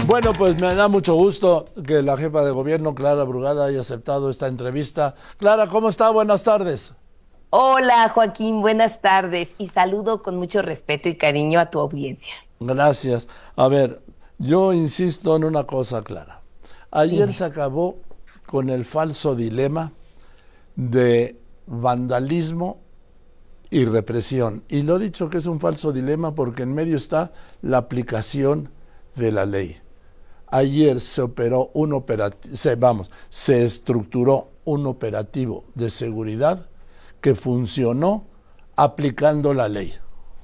Bueno, pues me da mucho gusto que la jefa de gobierno, Clara Brugada, haya aceptado esta entrevista. Clara, ¿cómo está? Buenas tardes. Hola Joaquín, buenas tardes y saludo con mucho respeto y cariño a tu audiencia. Gracias. A ver, yo insisto en una cosa, Clara. Ayer Dime. se acabó con el falso dilema de vandalismo y represión. Y lo he dicho que es un falso dilema porque en medio está la aplicación de la ley. Ayer se operó un operativo, se estructuró un operativo de seguridad que funcionó aplicando la ley.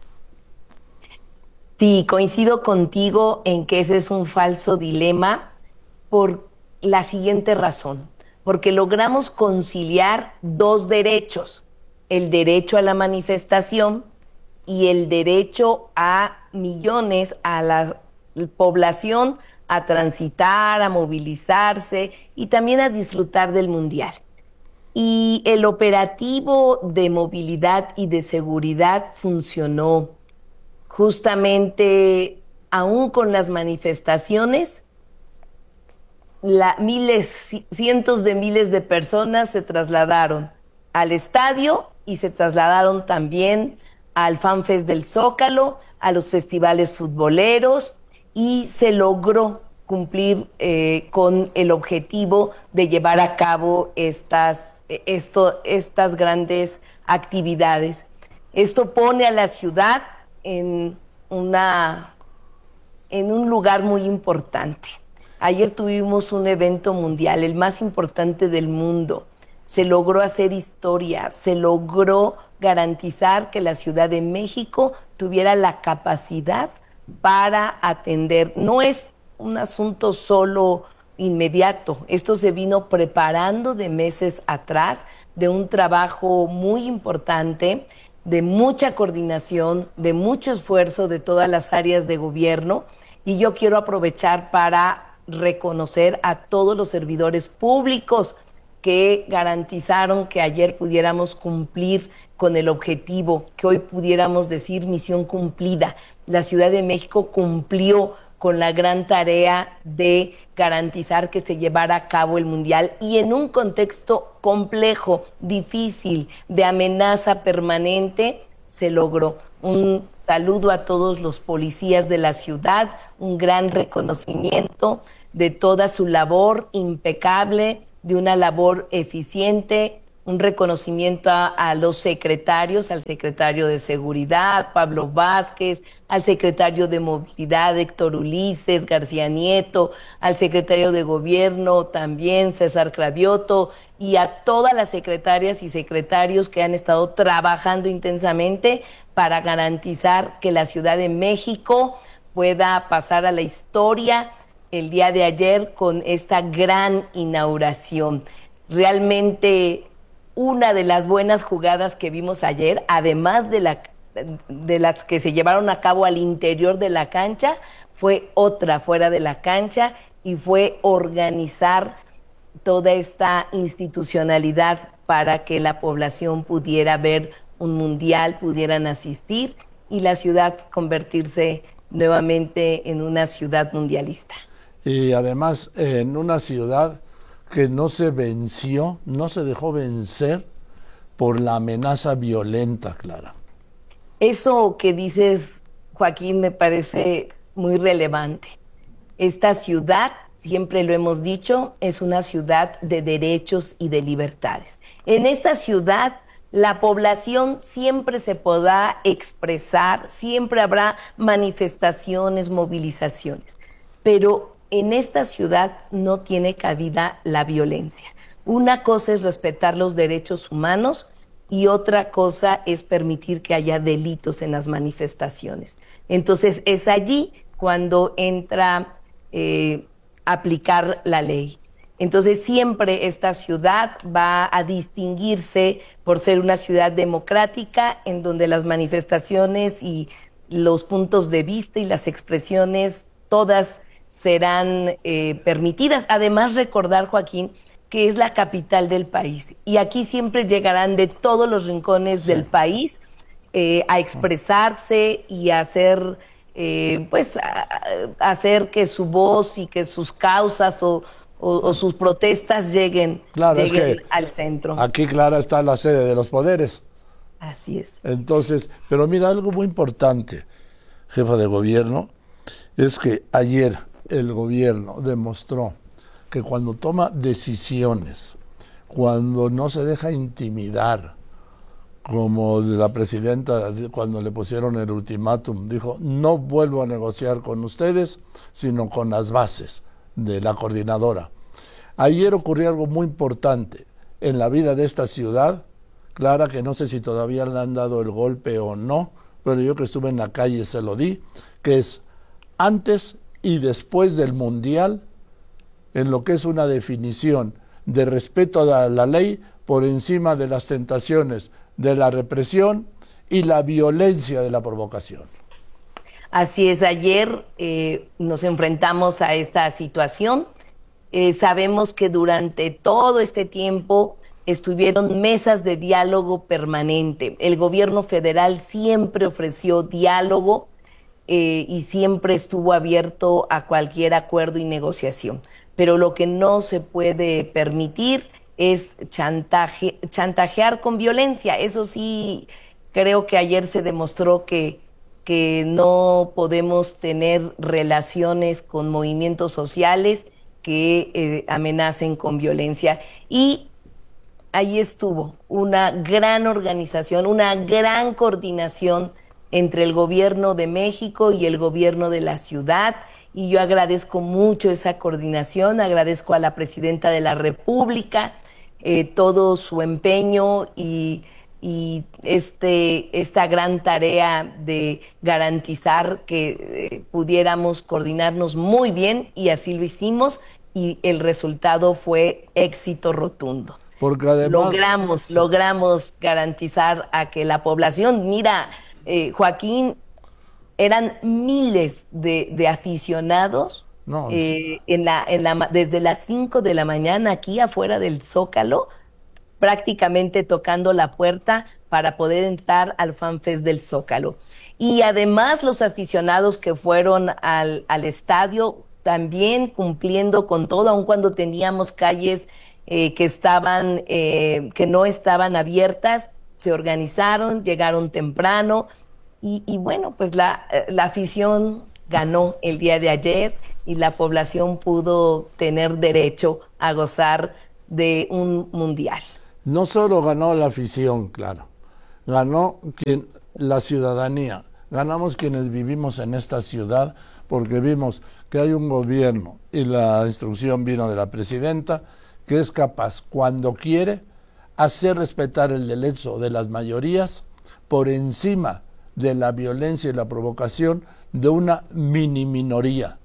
Sí, coincido contigo en que ese es un falso dilema por la siguiente razón, porque logramos conciliar dos derechos, el derecho a la manifestación y el derecho a millones, a la población, a transitar, a movilizarse y también a disfrutar del mundial. Y el operativo de movilidad y de seguridad funcionó justamente aún con las manifestaciones. Cientos de miles de personas se trasladaron al estadio y se trasladaron también al FanFest del Zócalo, a los festivales futboleros y se logró cumplir con el objetivo de llevar a cabo estas grandes actividades. Esto pone a la ciudad en, una, en un lugar muy importante. Ayer tuvimos un evento mundial, el más importante del mundo. Se logró hacer historia, se logró garantizar que la Ciudad de México tuviera la capacidad para atender. No es un asunto solo inmediato, esto se vino preparando de meses atrás, de un trabajo muy importante, de mucha coordinación, de mucho esfuerzo de todas las áreas de gobierno. Y yo quiero aprovechar para reconocer a todos los servidores públicos que garantizaron que ayer pudiéramos cumplir con el objetivo, que hoy pudiéramos decir misión cumplida. La Ciudad de México cumplió con la gran tarea de garantizar que se llevara a cabo el Mundial y en un contexto complejo, difícil, de amenaza permanente, se logró. Un saludo a todos los policías de la ciudad, un gran reconocimiento de toda su labor impecable, de una labor eficiente, un reconocimiento a los secretarios, al secretario de Seguridad, Pablo Vázquez, al secretario de Movilidad, Héctor Ulises García Nieto, al secretario de Gobierno también, César Cravioto, y a todas las secretarias y secretarios que han estado trabajando intensamente para garantizar que la Ciudad de México pueda pasar a la historia el día de ayer con esta gran inauguración. Realmente una de las buenas jugadas que vimos ayer, además de las que se llevaron a cabo al interior de la cancha, fue otra fuera de la cancha y fue organizar toda esta institucionalidad para que la población pudiera ver un mundial, pudieran asistir y la ciudad convertirse nuevamente en una ciudad mundialista. Y además en una ciudad que no se venció, no se dejó vencer por la amenaza violenta, Clara. Eso que dices, Joaquín, me parece muy relevante. Esta ciudad, siempre lo hemos dicho, es una ciudad de derechos y de libertades. En esta ciudad, la población siempre se podrá expresar, siempre habrá manifestaciones, movilizaciones, pero en esta ciudad no tiene cabida la violencia. Una cosa es respetar los derechos humanos y otra cosa es permitir que haya delitos en las manifestaciones. Entonces es allí cuando entra aplicar la ley. Entonces siempre esta ciudad va a distinguirse por ser una ciudad democrática en donde las manifestaciones y los puntos de vista y las expresiones todas serán permitidas. Además recordar, Joaquín, que es la capital del país y aquí siempre llegarán de todos los rincones Sí. del país a expresarse y a hacer hacer que su voz y que sus causas o sus protestas lleguen, Claro, es lleguen que al centro. aquí, Clara, está la sede de los poderes. Así es. Entonces, pero mira, algo muy importante, jefa de gobierno, es que ayer el gobierno demostró que cuando toma decisiones, cuando no se deja intimidar, como la presidenta cuando le pusieron el ultimátum, dijo, no vuelvo a negociar con ustedes, sino con las bases de la coordinadora. Ayer ocurrió algo muy importante en la vida de esta ciudad, Clara, que no sé si todavía le han dado el golpe o no, pero yo que estuve en la calle se lo di, que es antes y después del Mundial, en lo que es una definición de respeto a la ley por encima de las tentaciones de la represión y la violencia de la provocación. Así es, ayer nos enfrentamos a esta situación. Sabemos que durante todo este tiempo estuvieron mesas de diálogo permanente. El gobierno federal siempre ofreció diálogo y siempre estuvo abierto a cualquier acuerdo y negociación. Pero lo que no se puede permitir es chantajear con violencia. Eso sí, creo que ayer se demostró que no podemos tener relaciones con movimientos sociales que amenacen con violencia. Y ahí estuvo una gran organización, una gran coordinación entre el gobierno de México y el gobierno de la ciudad. Y yo agradezco mucho esa coordinación, agradezco a la presidenta de la República todo su empeño y esta gran tarea de garantizar que pudiéramos coordinarnos muy bien, y así lo hicimos, y el resultado fue éxito rotundo. Porque además Logramos garantizar a que la población, mira, Joaquín, eran miles de aficionados no, desde las 5 de la mañana aquí afuera del Zócalo, prácticamente tocando la puerta para poder entrar al FanFest del Zócalo. Y además los aficionados que fueron al estadio también cumpliendo con todo, aun cuando teníamos calles que no estaban abiertas, se organizaron, llegaron temprano y bueno, pues la afición ganó el día de ayer y la población pudo tener derecho a gozar de un mundial. no solo ganó la afición, claro, ganó la ciudadanía, ganamos quienes vivimos en esta ciudad, porque vimos que hay un gobierno, y la instrucción vino de la presidenta, que es capaz, cuando quiere, hacer respetar el derecho de las mayorías por encima de la violencia y la provocación de una mini minoría.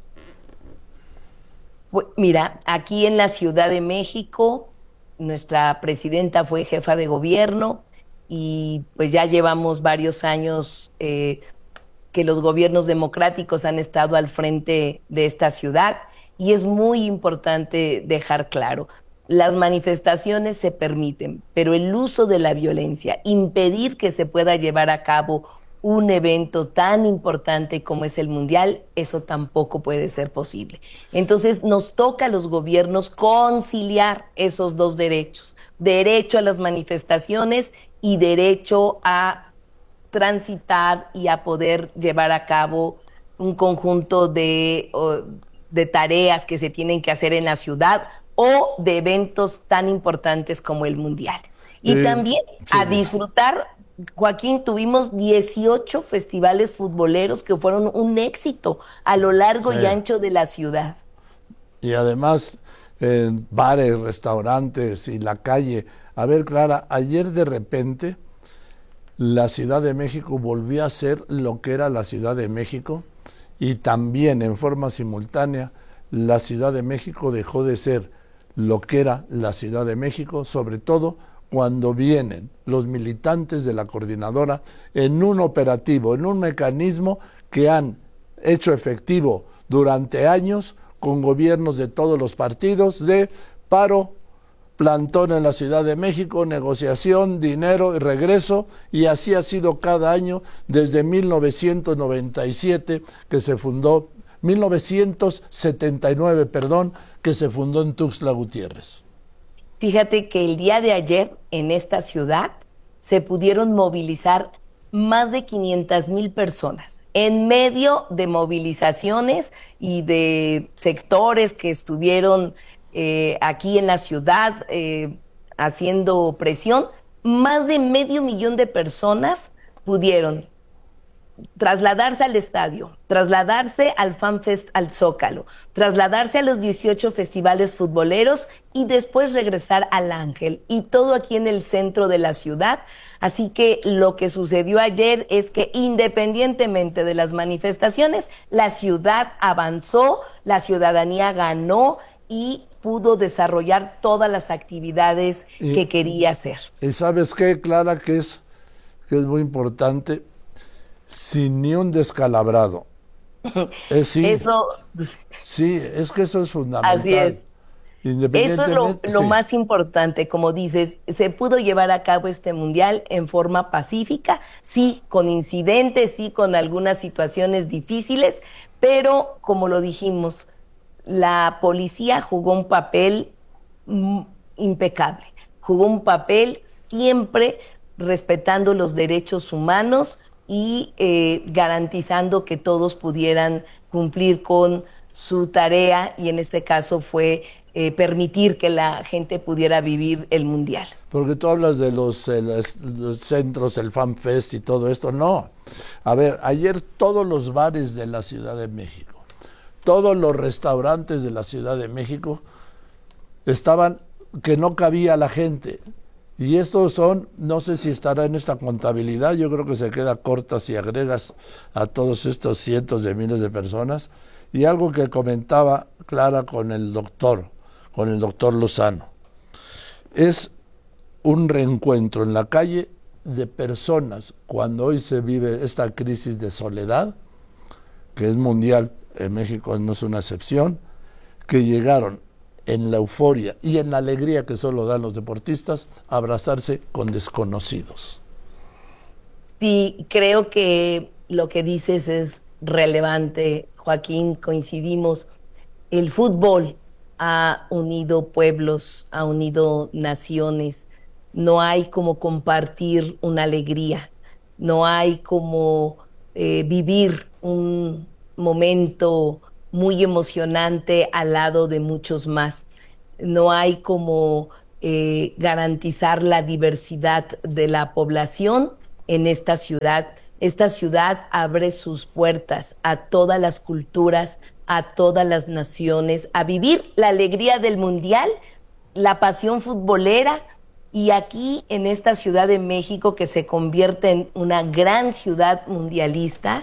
Mira, aquí en la Ciudad de México, nuestra presidenta fue jefa de gobierno y pues ya llevamos varios años que los gobiernos democráticos han estado al frente de esta ciudad, y es muy importante dejar claro, las manifestaciones se permiten, pero el uso de la violencia, impedir que se pueda llevar a cabo un evento tan importante como es el Mundial, eso tampoco puede ser posible. Entonces nos toca a los gobiernos conciliar esos dos derechos, derecho a las manifestaciones y derecho a transitar y a poder llevar a cabo un conjunto de tareas que se tienen que hacer en la ciudad o de eventos tan importantes como el Mundial. Y también sí, a disfrutar. Joaquín, tuvimos 18 festivales futboleros que fueron un éxito a lo largo y ancho de la ciudad. Y además, bares, restaurantes y la calle. A ver, Clara, ayer de repente la Ciudad de México volvió a ser lo que era la Ciudad de México, y también en forma simultánea la Ciudad de México dejó de ser lo que era la Ciudad de México, sobre todo cuando vienen los militantes de la coordinadora en un operativo, en un mecanismo que han hecho efectivo durante años con gobiernos de todos los partidos, de paro plantón en la Ciudad de México, negociación, dinero y regreso, y así ha sido cada año desde 1997 que se fundó, 1979, perdón, que se fundó en Tuxtla Gutiérrez. Fíjate que el día de ayer en esta ciudad se pudieron movilizar más de 500,000 personas en medio de movilizaciones y de sectores que estuvieron aquí en la ciudad haciendo presión. Más de 500,000 de personas pudieron trasladarse al estadio, trasladarse al FanFest, al Zócalo, trasladarse a los 18 festivales futboleros y después regresar al Ángel, y todo aquí en el centro de la ciudad. Así que lo que sucedió ayer es que independientemente de las manifestaciones, la ciudad avanzó, la ciudadanía ganó y pudo desarrollar todas las actividades que quería hacer. ¿Y sabes qué, Clara, que es muy importante? Sin ni un descalabrado. Sí, Eso, sí, es que eso es fundamental. así es. Eso es lo sí, más importante, como dices, se pudo llevar a cabo este mundial en forma pacífica, sí, con incidentes, sí, con algunas situaciones difíciles, pero como lo dijimos, la policía jugó un papel impecable, jugó un papel siempre respetando los derechos humanos y garantizando que todos pudieran cumplir con su tarea, y en este caso fue permitir que la gente pudiera vivir el mundial. porque tú hablas de los centros, el FanFest y todo esto. No, a ver, ayer todos los bares de la Ciudad de México, todos los restaurantes de la Ciudad de México estaban que no cabía la gente. Y estos son, no sé si estará en esta contabilidad, yo creo que se queda corta si agregas a todos estos cientos de miles de personas. Y algo que comentaba Clara con el doctor Lozano, es un reencuentro en la calle de personas, cuando hoy se vive esta crisis de soledad, que es mundial, en México no es una excepción, que llegaron en la euforia y en la alegría que solo dan los deportistas, abrazarse con desconocidos. Sí, creo que lo que dices es relevante, Joaquín, coincidimos. El fútbol ha unido pueblos, ha unido naciones. No hay como compartir una alegría, no hay como vivir un momento muy emocionante al lado de muchos más. No hay como garantizar la diversidad de la población en esta ciudad. Esta ciudad abre sus puertas a todas las culturas, a todas las naciones, a vivir la alegría del mundial, la pasión futbolera. Y aquí en esta Ciudad de México, que se convierte en una gran ciudad mundialista,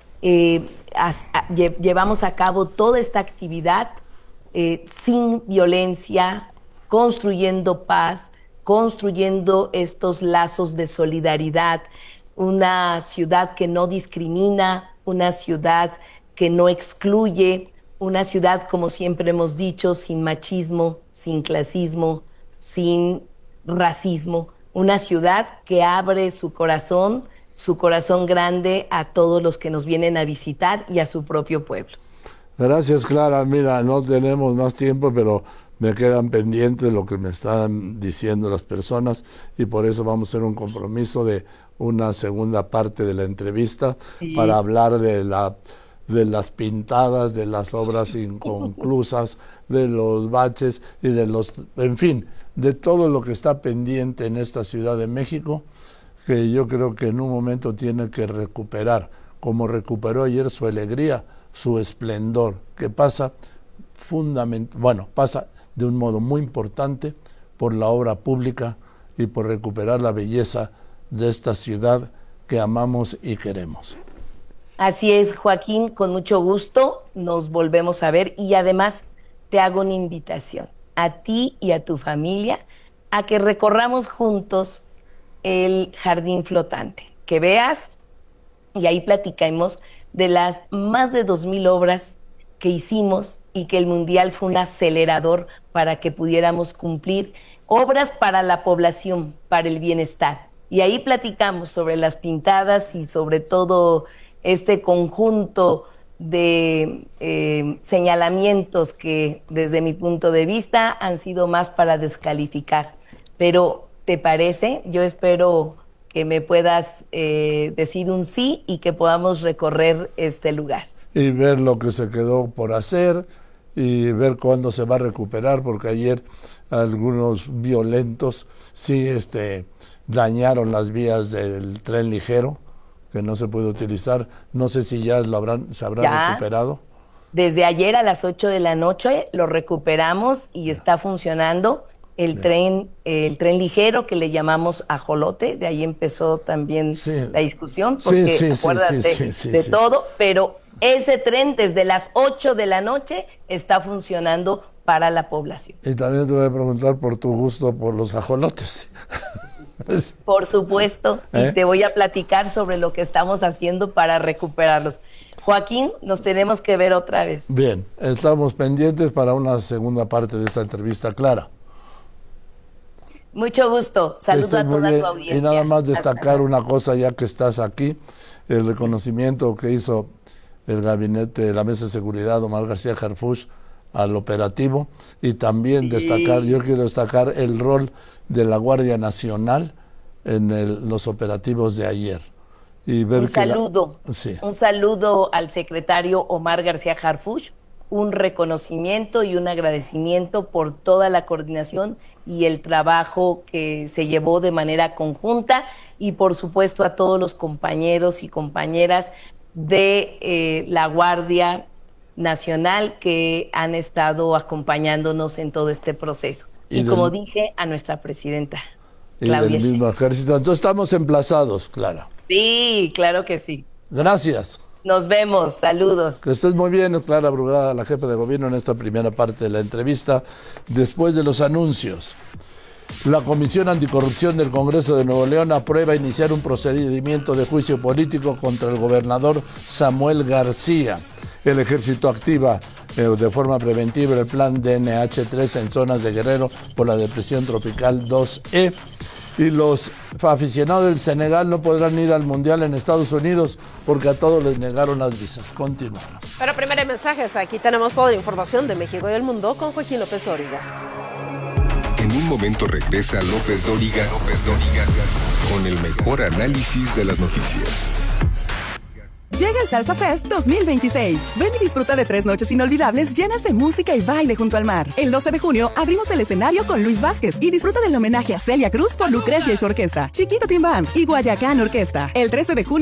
llevamos a cabo toda esta actividad sin violencia, construyendo paz, construyendo estos lazos de solidaridad, una ciudad que no discrimina, una ciudad que no excluye, una ciudad, como siempre hemos dicho, sin machismo, sin clasismo, sin racismo, una ciudad que abre su corazón grande a todos los que nos vienen a visitar y a su propio pueblo. Gracias, Clara. Mira, no tenemos más tiempo, pero me quedan pendientes lo que me están diciendo las personas, y por eso vamos a hacer un compromiso de una segunda parte de la entrevista, sí, para hablar de las pintadas, de las obras inconclusas, de los baches y en fin, de todo lo que está pendiente en esta Ciudad de México, que yo creo que en un momento tiene que recuperar, como recuperó ayer su alegría, su esplendor, que pasa pasa de un modo muy importante por la obra pública y por recuperar la belleza de esta ciudad que amamos y queremos. Así es, Joaquín, con mucho gusto nos volvemos a ver, y además te hago una invitación a ti y a tu familia a que recorramos juntos el jardín flotante, que veas y ahí platicamos de las más de 2,000 obras que hicimos, y que el Mundial fue un acelerador para que pudiéramos cumplir obras para la población, para el bienestar. Y ahí platicamos sobre las pintadas y sobre todo este conjunto de señalamientos que desde mi punto de vista han sido más para descalificar. Pero, ¿te parece? Yo espero que me puedas decir un sí y que podamos recorrer este lugar. Y ver lo que se quedó por hacer y ver cuándo se va a recuperar, porque ayer algunos violentos sí dañaron las vías del tren ligero, que no se puede utilizar. No sé si ya se habrá recuperado. Desde ayer a las 8 de la noche lo recuperamos y está funcionando el tren ligero que le llamamos ajolote. De ahí empezó también la discusión, porque acuérdate de todo, pero ese tren desde las 8 de la noche está funcionando para la población. Y también te voy a preguntar por tu gusto por los ajolotes. Por supuesto, y te voy a platicar sobre lo que estamos haciendo para recuperarlos. Joaquín, nos tenemos que ver otra vez. Bien, estamos pendientes para una segunda parte de esta entrevista, Clara. Mucho gusto, saludos a toda tu audiencia. Y nada más destacar una cosa, ya que estás aquí, el reconocimiento que hizo el gabinete de la Mesa de Seguridad, Omar García Harfuch, al operativo, y también yo quiero destacar el rol de la Guardia Nacional en los operativos de ayer. Y ver un saludo al secretario Omar García Harfuch, un reconocimiento y un agradecimiento por toda la coordinación y el trabajo que se llevó de manera conjunta, y por supuesto a todos los compañeros y compañeras de la Guardia Nacional que han estado acompañándonos en todo este proceso. Y como dije, a nuestra presidenta, Claudia. Y del mismo ejército. Entonces estamos emplazados, Clara. Sí, claro que sí. Gracias. Nos vemos, saludos. Que estés muy bien, Clara Brugada, la jefa de gobierno, en esta primera parte de la entrevista. Después de los anuncios, la Comisión Anticorrupción del Congreso de Nuevo León aprueba iniciar un procedimiento de juicio político contra el gobernador Samuel García. El Ejército activa de forma preventiva el plan DNH-3 en zonas de Guerrero por la depresión tropical 2E. Y los aficionados del Senegal no podrán ir al Mundial en Estados Unidos porque a todos les negaron las visas. Continuamos. Pero primero hay mensajes. Aquí tenemos toda la información de México y el mundo con Joaquín López Dóriga. En un momento regresa López Dóriga con el mejor análisis de las noticias. Llega el Salsa Fest 2026. Ven y disfruta de 3 noches inolvidables llenas de música y baile junto al mar. El 12 de junio abrimos el escenario con Luis Vázquez y disfruta del homenaje a Celia Cruz por Lucrecia y su orquesta, Chiquito Timbán y Guayacán Orquesta. El 13 de junio